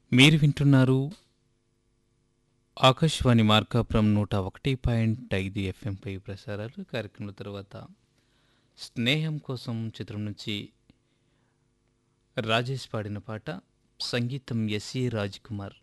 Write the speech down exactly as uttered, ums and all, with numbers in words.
మీరు వింటున్నారు ఆకాశవాణి మార్కాపురం నూట ఒకటి పాయింట్ ఐదు ఎఫ్ఎంపై ప్రసారాలు కార్యక్రమం తర్వాత స్నేహం కోసం చిత్రం నుంచి రాజేష్ పాడిన పాట సంగీతం ఎస్ఏ రాజ్ కుమార్.